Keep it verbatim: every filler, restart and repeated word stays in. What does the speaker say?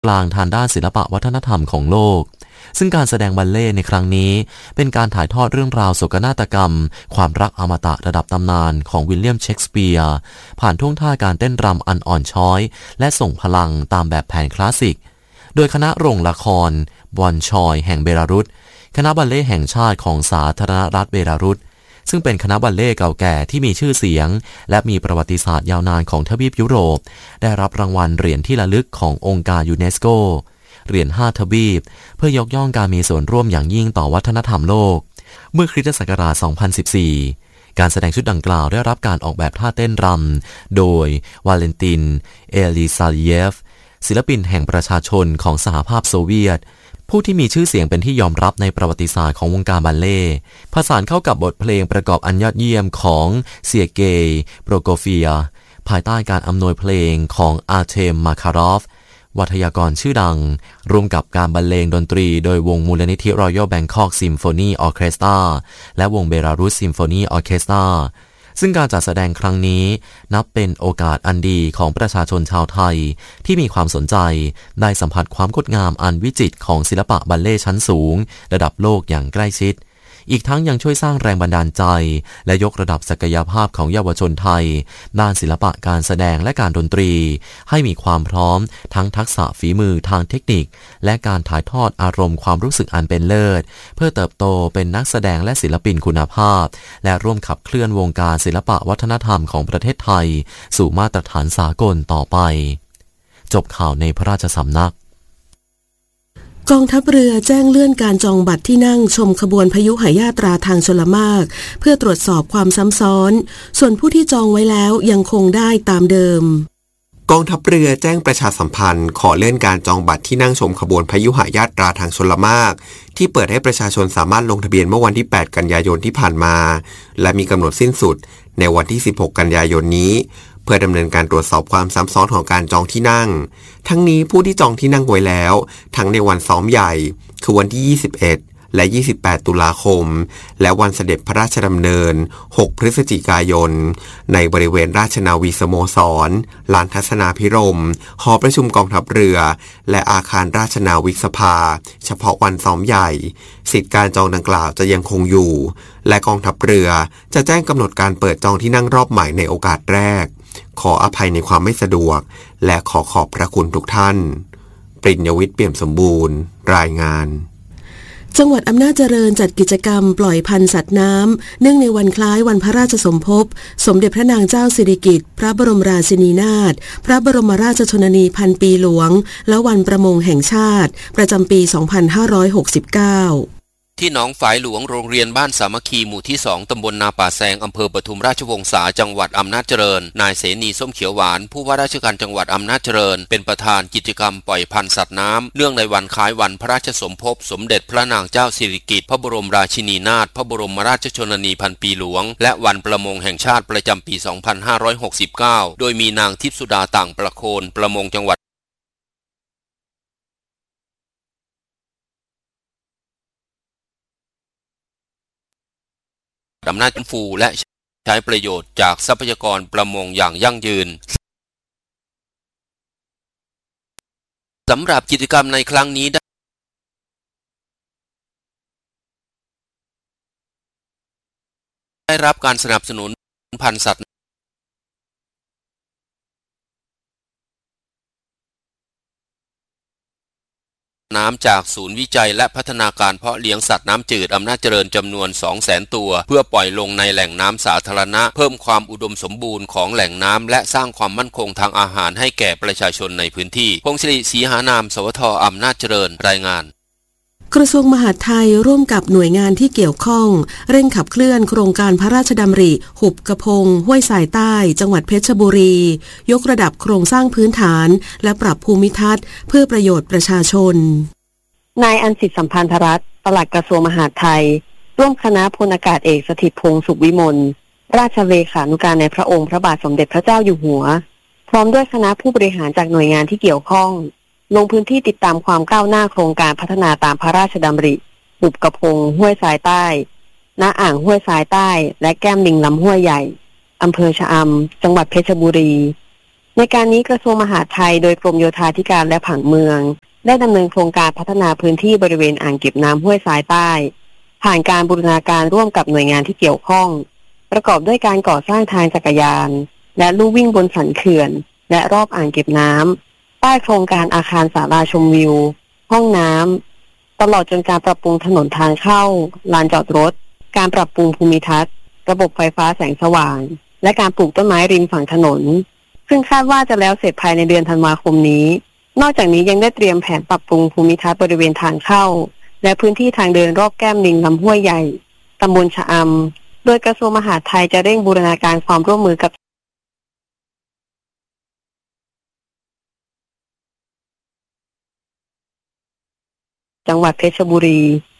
กลางทางด้านศิลปะวัฒนธรรมของโลกซึ่งการแสดงบัลเล่ต์ในครั้งนี้เป็นการถ่ายทอดเรื่องราวโศกนาฏกรรมความรักอมตะระดับตำนานของวิลเลียมเชกสเปียร์ผ่านท่วงท่าการเต้นรำอันอ่อนช้อยและส่งพลังตามแบบแผนคลาสสิกโดยคณะโรงละครบอนชอยแห่งเบลารุสคณะบัลเล่ต์แห่งชาติของสาธารณรัฐเบลารุสซึ่งเป็นคณะบัลเล่ต์เก่าแก่ที่มีชื่อเสียงและมีประวัติศาสตร์ยาวนานของทวีปยุโรปได้รับรางวัลเหรียญที่ระลึกขององค์การยูเนสโกเหรียญห้าทวีปเพื่อยกย่องการมีส่วนร่วมอย่างยิ่งต่อวัฒนธรรมโลกเมื่อคริสตศักราช สองพันสิบสี่ การแสดงชุดดังกล่าวได้รับการออกแบบท่าเต้นรำโดยวาเลนติน เอลิซาเยฟศิลปินแห่งประชาชนของสหภาพโซเวียตผู้ที่มีชื่อเสียงเป็นที่ยอมรับในประวัติศาสตร์ของวงการบัลเล่ต์ผสานเข้ากับบทเพลงประกอบอันยอดเยี่ยมของเซียเกย์โปรโกเฟียภายใต้การอำนวยเพลงของอาร์เทมมาคารอฟวัทยากรชื่อดังรวมกับการบรรเลงดนตรีโดยวงมูลนิธิ Royal Bangkok Symphony Orchestra และวง Belarus Symphony Orchestra ซึ่งการจัดแสดงครั้งนี้นับเป็นโอกาสอันดีของประชาชนชาวไทยที่มีความสนใจได้สัมผัสความงดงามอันวิจิตรของศิลปะบัลเล่ต์ชั้นสูงระดับโลกอย่างใกล้ชิดอีกทั้งยังช่วยสร้างแรงบันดาลใจและยกระดับศักยภาพของเยาวชนไทยด้านศิลปะการแสดงและการดนตรีให้มีความพร้อมทั้งทักษะฝีมือทางเทคนิคและการถ่ายทอดอารมณ์ความรู้สึกอันเป็นเลิศเพื่อเติบโตเป็นนักแสดงและศิลปินคุณภาพและร่วมขับเคลื่อนวงการศิลปะวัฒนธรรมของประเทศไทยสู่มาตรฐานสากลต่อไปจบข่าวในพระราชสำนักกองทัพเรือแจ้งเลื่อนการจองบัตรที่นั่งชมขบวนพยุหยาตราทางชลมารเพื่อตรวจสอบความซ้ำซ้อนส่วนผู้ที่จองไว้แล้วยังคงได้ตามเดิมกองทัพเรือแจ้งประชาสัมพันธ์ขอเลื่อนการจองบัตรที่นั่งชมขบวนพยุหยาตราทางชลมารที่เปิดให้ประชาชนสามารถลงทะเบียนเมื่อวันที่แปดกันยายนที่ผ่านมาและมีกำหนดสิ้นสุดในวันที่สิบหกกันยายนนี้เพื่อดำเนินการตรวจสอบความซ้ำซ้อนของการจองที่นั่งทั้งนี้ผู้ที่จองที่นั่งไว้แล้วทั้งในวันซ้อมใหญ่คือวันที่ยี่สิบเอ็ดและยี่สิบแปดตุลาคมและวันเสด็จพระราชดำเนินหกพฤศจิกายนในบริเวณราชนาวีสโมสรลานทัศนาภิรมย์หอประชุมกองทัพเรือและอาคารราชนาวิกสภาเฉพาะวันซ้อมใหญ่สิทธิการจองดังกล่าวจะยังคงอยู่และกองทัพเรือจะแจ้งกำหนดการเปิดจองที่นั่งรอบใหม่ในโอกาสแรกขออภัยในความไม่สะดวกและขอขอบพระคุณทุกท่านปริญญวิทย์เปี่ยมสมบูรณ์รายงานจังหวัดอำนาจเจริญจัดกิจกรรมปล่อยพันธุ์สัตว์น้ำเนื่องในวันคล้ายวันพระราชสมภพสมเด็จพระนางเจ้าสิริกิติ์พระบรมราชินีนาถพระบรมราชชนนีพันปีหลวงและวันประมงแห่งชาติประจำปีสองพันห้าร้อยหกสิบเก้าที่หนองฝายหลวงโรงเรียนบ้านสามัคคีหมู่ที่สองตำบลนาป่าแซงอำเภอปทุมราชวงศาจังหวัดอำนาจเจริญนายเสนีส้มเขียวหวานผู้ว่าราชการจังหวัดอำนาจเจริญเป็นประธานกิจกรรมปล่อยพันธุ์สัตว์น้ำเนื่องในวันคล้ายวันพระราชสมภพสมเด็จพระนางเจ้าสิริกิติ์พระบรมราชินีนาถพระบรมราชชนนีพันปีหลวงและวันประมงแห่งชาติประจำปีสองพันห้าร้อยหกสิบเก้าโดยมีนางทิพย์สุดาต่างประโคนประมงจังหวัดอำนาจฟื้นฟูและใช้ประโยชน์จากทรัพยากรประมงอย่างยั่งยืนสำหรับกิจกรรมในครั้งนี้ได้รับการสนับสนุนพันธุ์สัตว์น้ำจากศูนย์วิจัยและพัฒนาการเพาะเลี้ยงสัตว์น้ำจืดอำนาจเจริญจำนวน สองแสน ตัวเพื่อปล่อยลงในแหล่งน้ำสาธารณะเพิ่มความอุดมสมบูรณ์ของแหล่งน้ำและสร้างความมั่นคงทางอาหารให้แก่ประชาชนในพื้นที่พงศิริศรีหานามสวทอำนาจเจริญรายงานกระทรวงมหาดไทยร่วมกับหน่วยงานที่เกี่ยวข้องเร่งขับเคลื่อนโครงการพระราชดำริหุบกระพงห้วยสายใต้จังหวัดเพชรบุรียกระดับโครงสร้างพื้นฐานและปรับภูมิทัศน์เพื่อประโยชน์ประชาชนนายอัญสิทธิ์สัมพันธรัตน์ปลัดกระทรวงมหาดไทยร่วมคณะพลอากาศเอกสถิตพงษ์สุขวิมลราชเลขานุการในพระองค์พระบาทสมเด็จพระเจ้าอยู่หัวพร้อมด้วยคณะผู้บริหารจากหน่วยงานที่เกี่ยวข้องลงพื้นที่ติดตามความก้าวหน้าโครงการพัฒนาตามพระราชดำริหุบกระพงห้วยสายใต้ณอ่างห้วยสายใต้และแก้มลิงลำห้วยใหญ่อำเภอชะอำจังหวัดเพชรบุรีในการนี้กระทรวงมหาดไทยโดยกรมโยธาธิการและผังเมืองได้ดำเนินโครงการพัฒนาพื้นที่บริเวณอ่างเก็บน้ำห้วยทรายใต้ผ่านการบูรณาการร่วมกับหน่วยงานที่เกี่ยวข้องประกอบด้วยการก่อสร้างทางจักรยานและลู่วิ่งบนสันเขื่อนและรอบอ่างเก็บน้ำใต้โครงการอาคารศาลาชมวิวห้องน้ำตลอดจนการปรับปรุงถนนทางเข้าลานจอดรถการปรับปรุงภูมิทัศน์ระบบไฟฟ้าแสงสว่างและการปลูกต้นไม้ริมฝั่งถนนซึ่งคาดว่าจะแล้วเสร็จภายในเดือนธันวาคมนี้นอกจากนี้ยังได้เตรียมแผนปรับปรุงภูมิทัศน์บริเวณทางเข้าและพื้นที่ทางเดินรอบแก้มลิงลำห้วยใหญ่ตำบลชะอำโดยกระทรวงมหาดไทยจะเร่งบูรณาการความร่วมมือกับจังหวัดเพชรบุรี